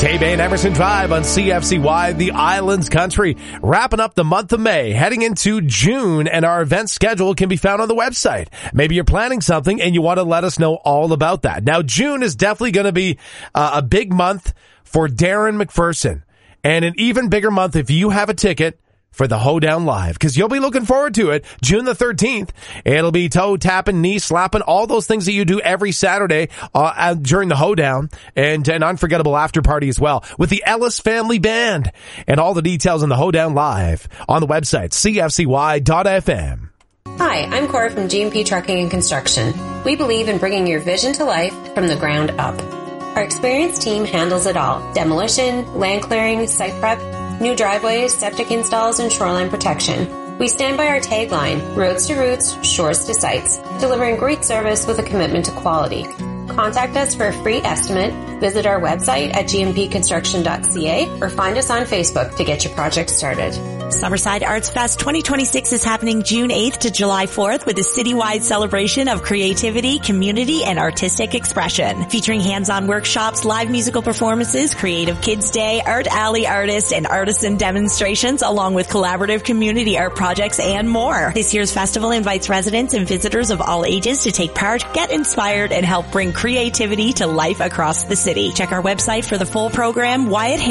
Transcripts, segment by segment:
Tay-Bay and Emerson Drive on CFCY, the Islands Country. Wrapping up the month of May, heading into June, and our event schedule can be found on the website. Maybe you're planning something and you want to let us know all about that. Now, June is definitely going to be a big month for Darren McPherson, and an even bigger month if you have a ticket for the Hoedown Live, because you'll be looking forward to it. June the 13th, it'll be toe tapping, knee slapping, all those things that you do every Saturday during the Hoedown, and an unforgettable after party as well with the Ellis Family Band. And all the details on the Hoedown Live on the website, cfcy.fm. Hi, I'm Cora from G&P Trucking and Construction. We believe in bringing your vision to life from the ground up. Our experienced team handles it all: demolition, land clearing, site prep, new driveways, septic installs, and shoreline protection. We stand by our tagline, roads to roots, shores to sites, delivering great service with a commitment to quality. Contact us for a free estimate, visit our website at gmpconstruction.ca, or find us on Facebook to get your project started. Summerside Arts Fest 2026 is happening June 8th to July 4th with a citywide celebration of creativity, community, and artistic expression. Featuring hands-on workshops, live musical performances, creative kids day, art alley artists, and artisan demonstrations, along with collaborative community art projects and more. This year's festival invites residents and visitors of all ages to take part, get inspired, and help bring creativity to life across the city. Check our website for the full program,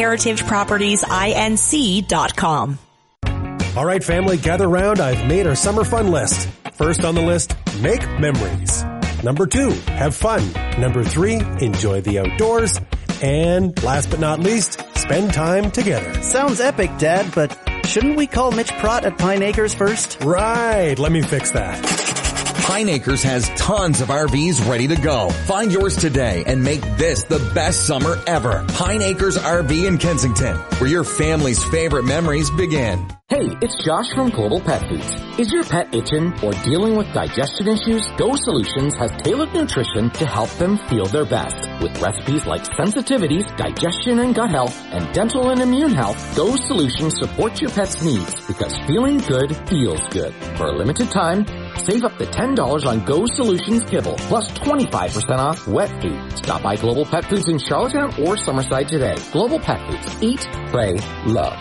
WyattHeritagePropertiesINC.com. All right, family, gather round. I've made our summer fun list. First on the list, make memories. Number 2, have fun. Number 3, enjoy the outdoors. And last but not least, spend time together. Sounds epic, Dad, but shouldn't we call Mitch Pratt at Pine Acres first? Right, let me fix that. Pine Acres has tons of RVs ready to go. Find yours today and make this the best summer ever. Pine Acres RV in Kensington, where your family's favorite memories begin. Hey, it's Josh from Global Pet Foods. Is your pet itching or dealing with digestion issues? Go Solutions has tailored nutrition to help them feel their best. With recipes like sensitivities, digestion and gut health, and dental and immune health, Go Solutions supports your pet's needs because feeling good feels good. For a limited time, save up to $10 on Go Solutions kibble, plus 25% off wet food. Stop by Global Pet Foods in Charlottetown or Summerside today. Global Pet Foods. Eat, play, love.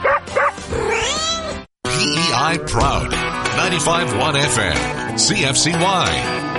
PEI Proud. 95.1 FM. CFCY.